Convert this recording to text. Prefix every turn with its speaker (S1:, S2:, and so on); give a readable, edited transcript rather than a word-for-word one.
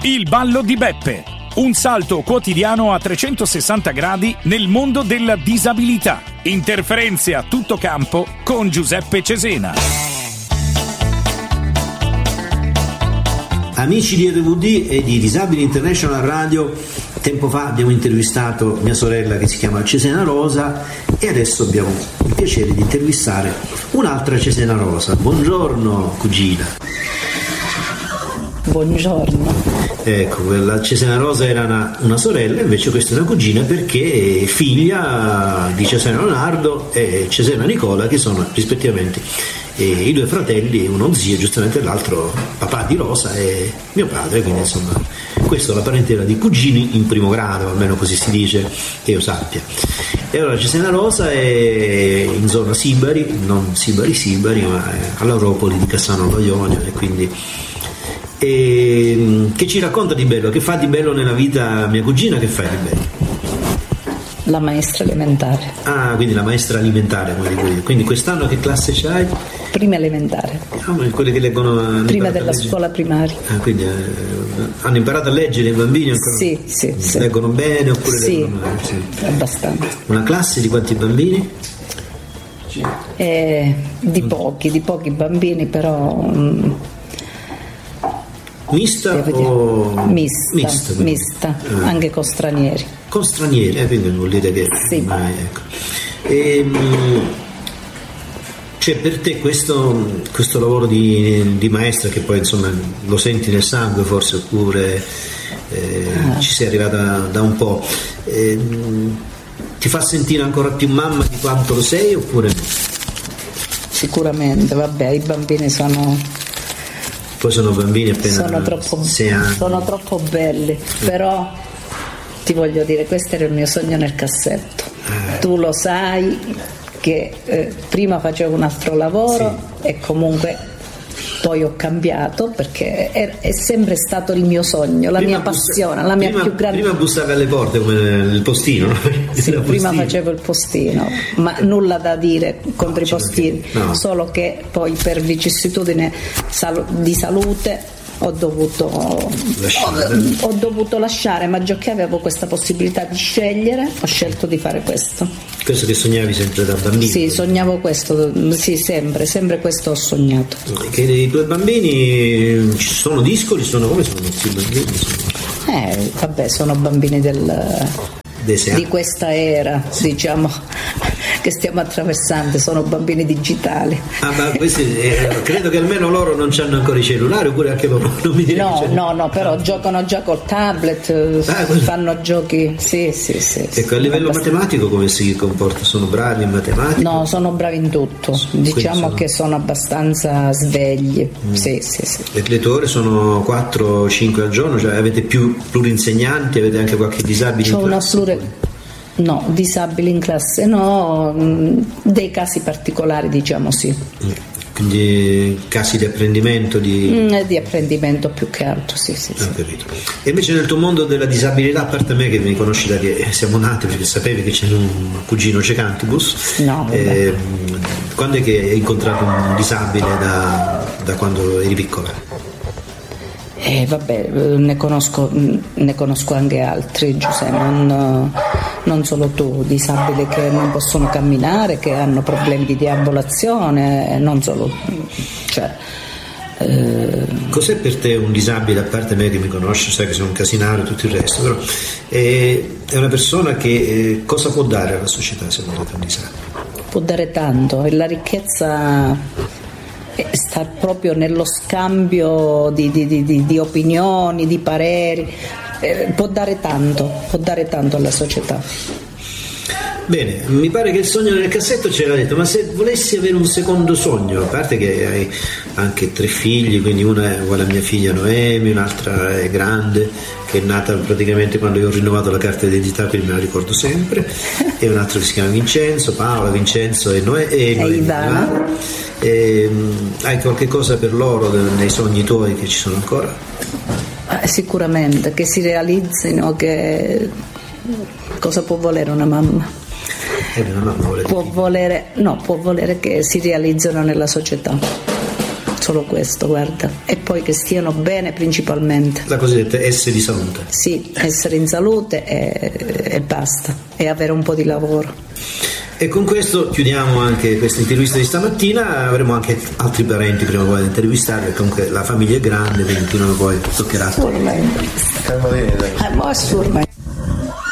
S1: Il ballo di Beppe. Un salto quotidiano a 360 gradi nel mondo della disabilità. Interferenze a tutto campo con Giuseppe Cesena.
S2: Amici di RVD e di Disabili International Radio, tempo fa abbiamo intervistato mia sorella che si chiama Cesena Rosa e adesso abbiamo il piacere di intervistare un'altra Cesena Rosa. Buongiorno cugina.
S3: Buongiorno.
S2: Ecco, la Cesena Rosa era una sorella, invece questa è una cugina perché è figlia di Cesena Leonardo e Cesena Nicola, che sono rispettivamente i due fratelli, uno zio, giustamente l'altro papà di Rosa e mio padre, quindi insomma questa è la parentela di cugini in primo grado, almeno così si dice che io sappia. E allora Cesena Rosa è in zona Sibari, non Sibari, ma all'Europoli di Cassano allo Ionio, e quindi che ci racconta di bello, che fa di bello nella vita mia cugina, che fa di bello?
S3: La maestra elementare.
S2: Ah, quindi la maestra alimentare, come dico io. Quindi quest'anno che classe c'hai?
S3: Prima elementare.
S2: Quelle che leggono
S3: prima della scuola primaria.
S2: Ah, quindi hanno imparato a leggere i bambini ancora?
S3: Sì.
S2: Leggono bene oppure
S3: sì,
S2: leggono male? Sì,
S3: abbastanza.
S2: Una classe di quanti bambini?
S3: Di pochi bambini, però.
S2: Mista o
S3: mista, anche con stranieri.
S2: Con stranieri, quindi vuol dire che
S3: sì.
S2: Ecco. Cioè per te questo lavoro di maestra, che poi insomma lo senti nel sangue forse, oppure ci sei arrivata da un po', ti fa sentire ancora più mamma di quanto lo sei oppure no?
S3: Sicuramente, vabbè, i bambini
S2: poi sono bambini appena
S3: sono troppo belli, però ti voglio dire, questo era il mio sogno nel cassetto. Tu lo sai che prima facevo un altro lavoro, sì. E comunque poi ho cambiato perché è sempre stato il mio sogno, la mia passione, la mia più grande.
S2: Prima bussavi alle porte come il postino, no?
S3: Sì, prima facevo il postino, ma nulla da dire contro i postini, no. Solo che poi per vicissitudine di salute ho dovuto lasciare, ma già che avevo questa possibilità di scegliere, ho scelto di fare questo.
S2: Questo che sognavi sempre da bambino?
S3: Sì, sognavo questo, sì, sempre questo ho sognato.
S2: Che i tuoi bambini ci sono discoli, come sono questi bambini?
S3: Vabbè, sono bambini di questa era, sì. Diciamo che stiamo attraversando, sono bambini digitali.
S2: Ma questi credo che almeno loro non hanno ancora i cellulari, oppure anche loro non mi dire.
S3: No, però giocano già col tablet, fanno giochi, sì.
S2: Ecco, a livello matematico come si comporta? Sono bravi in matematica?
S3: No, sono bravi in tutto, diciamo che sono abbastanza svegli, sì.
S2: E le tue ore sono 4-5 al giorno, cioè avete più plurinsegnanti, avete anche qualche disabile in classe?
S3: No, disabili in classe no, dei casi particolari, diciamo, sì.
S2: Quindi casi di apprendimento?
S3: Di apprendimento più che altro, sì.
S2: Ho capito. E invece nel tuo mondo della disabilità, a parte me che mi conosci da che siamo nati, perché sapevi che c'è un cugino cecantibus,
S3: no,
S2: quando è che hai incontrato un disabile da quando eri piccola?
S3: Ne conosco anche altri, Giuseppe, non solo tu, disabili che non possono camminare, che hanno problemi di deambulazione, non solo, cioè.
S2: Cos'è per te un disabile, a parte me che mi conosci, sai che sono un casinario e tutto il resto, però è una persona che cosa può dare alla società secondo te un disabile?
S3: Può dare tanto, e la ricchezza sta proprio nello scambio di opinioni, di pareri, può dare tanto alla società.
S2: Bene, mi pare che il sogno nel cassetto ce l'ha detto, ma se volessi avere un secondo sogno, a parte che hai anche 3 figli, quindi una è uguale a mia figlia Noemi, un'altra è grande, che è nata praticamente quando io ho rinnovato la carta d'identità, quindi me la ricordo sempre, e un altro che si chiama Vincenzo, Paola, Vincenzo e Ivana. Hai qualche cosa per loro nei sogni tuoi che ci sono ancora?
S3: Sicuramente, che si realizzino, che cosa può volere una mamma? Può volere che si realizzino nella società, solo questo, guarda, e poi che stiano bene principalmente.
S2: La cosiddetta S di salute.
S3: Sì, essere in salute e basta, e avere un po' di lavoro.
S2: E con questo chiudiamo anche questa intervista di stamattina. Avremo anche altri parenti prima o poi da intervistare, perché comunque la famiglia è grande, quindi prima o poi toccherà.
S3: Surmente.
S4: Calma bene, dai.
S3: Ma surmente.